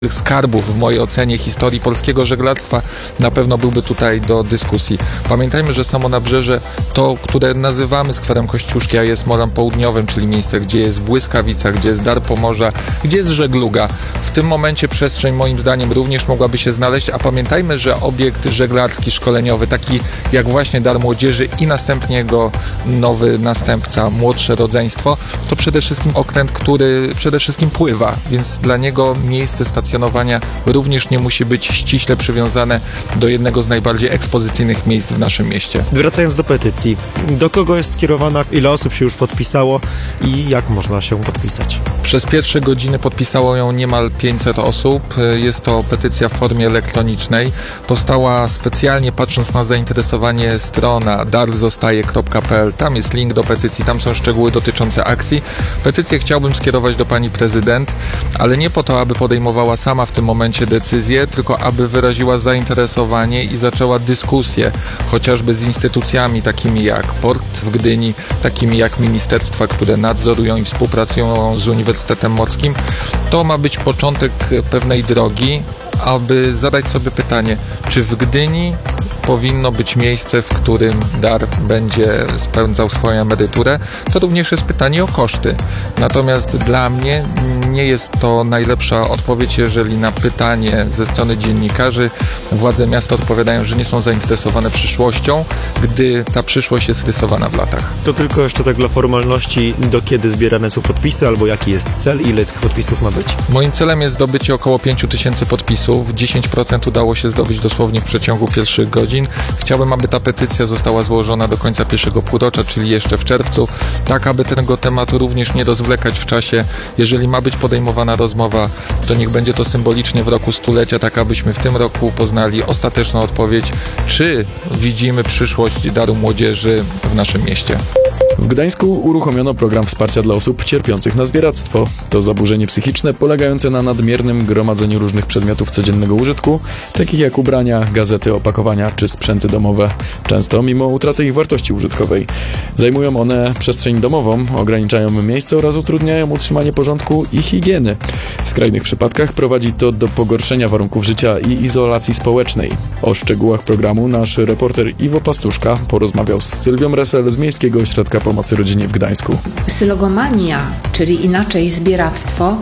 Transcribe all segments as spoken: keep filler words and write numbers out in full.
skarbów w mojej ocenie historii polskiego żeglarstwa na pewno byłby tutaj do dyskusji. Pamiętajmy, że samo Nabrzeże, to, które nazywamy skwerem Kościuszki, a jest morem południowym, czyli miejsce, gdzie jest Błyskawica, gdzie jest Dar Pomorza, gdzie jest żegluga. W tym momencie przestrzeń moim zdaniem również mogłaby się znaleźć, a pamiętajmy, że obiekt żeglarski, szkoleniowy, taki jak właśnie Dar Młodzieży i następnie jego nowy następca, młodsze rodzeństwo, to przede wszystkim okręt, który przede wszystkim pływa, więc dla niego miejsce stacjonowania również nie musi być ściśle przywiązane do jednego z najbardziej ekspozycyjnych miejsc w naszym mieście. Wracając do petycji, do kogo jest skierowana, ile osób się już podpisało i jak można się podpisać? Przez pierwsze godziny podpisało ją niemal pięćset osób. Jest to petycja w formie elektronicznej. Powstała specjalnie patrząc na zainteresowanie strona dar zostaje kropka p l. Tam jest link do petycji, tam są szczegóły dotyczące akcji. Petycję chciałbym skierować do pani prezydent, ale nie po to, aby podejmowała sama w tym momencie decyzję, tylko aby wyraziła zainteresowanie i zaczęła dyskusję, chociażby z instytucjami takimi jak Port w Gdyni, takimi jak ministerstwa, które nadzorują i współpracują z Uniwersytetem Morskim. To ma być początek pewnej drogi, aby zadać sobie pytanie, czy w Gdyni powinno być miejsce, w którym Dar będzie spędzał swoją emeryturę. To również jest pytanie o koszty. Natomiast dla mnie nie jest to najlepsza odpowiedź, jeżeli na pytanie ze strony dziennikarzy władze miasta odpowiadają, że nie są zainteresowane przyszłością, gdy ta przyszłość jest rysowana w latach. To tylko jeszcze tak dla formalności, do kiedy zbierane są podpisy, albo jaki jest cel, ile tych podpisów ma być? Moim celem jest zdobycie około pięć tysięcy podpisów. dziesięć procent udało się zdobyć dosłownie w przeciągu pierwszych godzin. Chciałbym, aby ta petycja została złożona do końca pierwszego półrocza, czyli jeszcze w czerwcu, tak aby tego tematu również nie rozwlekać w czasie. Jeżeli ma być podejmowana rozmowa, to niech będzie to symbolicznie w roku stulecia, tak abyśmy w tym roku poznali ostateczną odpowiedź, czy widzimy przyszłość Daru Młodzieży w naszym mieście. W Gdańsku uruchomiono program wsparcia dla osób cierpiących na zbieractwo. To zaburzenie psychiczne polegające na nadmiernym gromadzeniu różnych przedmiotów codziennego użytku, takich jak ubrania, gazety, opakowania czy sprzęty domowe, często mimo utraty ich wartości użytkowej. Zajmują one przestrzeń domową, ograniczają miejsce oraz utrudniają utrzymanie porządku i higieny. W skrajnych przypadkach prowadzi to do pogorszenia warunków życia i izolacji społecznej. O szczegółach programu nasz reporter Iwo Pastuszka porozmawiał z Sylwią Resel z Miejskiego Ośrodka Pomocy Rodzinie w Gdańsku. Sylogomania, czyli inaczej zbieractwo,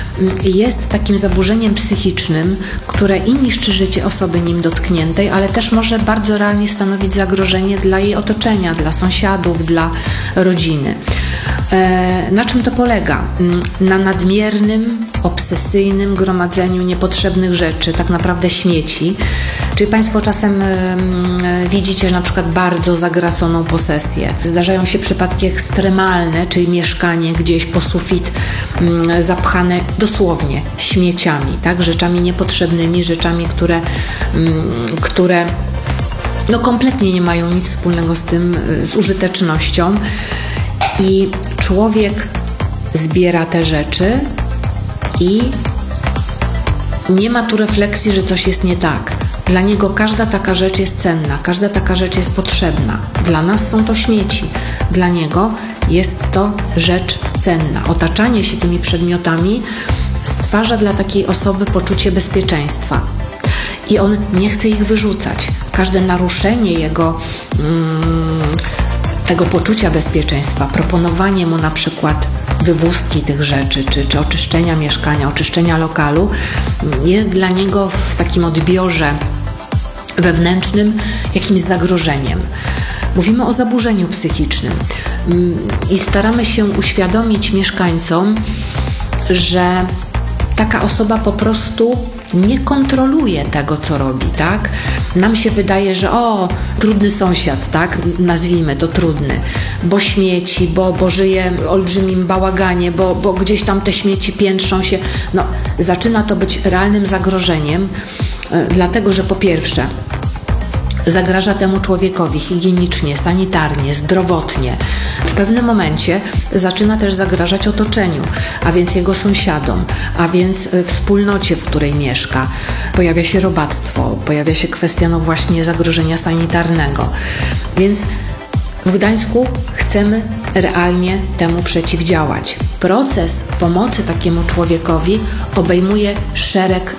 jest takim zaburzeniem psychicznym, które i niszczy życie osoby nim dotkniętej, ale też może bardzo realnie stanowić zagrożenie dla jej otoczenia, dla sąsiadów, dla rodziny. Na czym to polega? Na nadmiernym, obsesyjnym gromadzeniu niepotrzebnych rzeczy, tak naprawdę śmieci. Czyli Państwo czasem widzicie na przykład bardzo zagraconą posesję. Zdarzają się przypadki ekstremalne, czyli mieszkanie gdzieś po sufit zapchane dosłownie śmieciami, tak? Rzeczami niepotrzebnymi, rzeczami, które, które no kompletnie nie mają nic wspólnego z tym, z użytecznością. I człowiek zbiera te rzeczy i nie ma tu refleksji, że coś jest nie tak. Dla niego każda taka rzecz jest cenna, każda taka rzecz jest potrzebna. Dla nas są to śmieci. Dla niego jest to rzecz cenna. Otaczanie się tymi przedmiotami stwarza dla takiej osoby poczucie bezpieczeństwa. I on nie chce ich wyrzucać. Każde naruszenie jego mm, tego poczucia bezpieczeństwa, proponowanie mu na przykład wywózki tych rzeczy, czy, czy oczyszczenia mieszkania, oczyszczenia lokalu, jest dla niego w takim odbiorze wewnętrznym jakimś zagrożeniem. Mówimy o zaburzeniu psychicznym i staramy się uświadomić mieszkańcom, że taka osoba po prostu nie kontroluje tego, co robi, tak? Nam się wydaje, że o, trudny sąsiad, tak? Nazwijmy to trudny, bo śmieci, bo, bo żyje w olbrzymim bałaganie, bo, bo gdzieś tam te śmieci piętrzą się. No, zaczyna to być realnym zagrożeniem, yy, dlatego, że po pierwsze zagraża temu człowiekowi higienicznie, sanitarnie, zdrowotnie. W pewnym momencie zaczyna też zagrażać otoczeniu, a więc jego sąsiadom, a więc wspólnocie, w której mieszka. Pojawia się robactwo, pojawia się kwestia no właśnie zagrożenia sanitarnego. Więc w Gdańsku chcemy realnie temu przeciwdziałać. Proces pomocy takiemu człowiekowi obejmuje szereg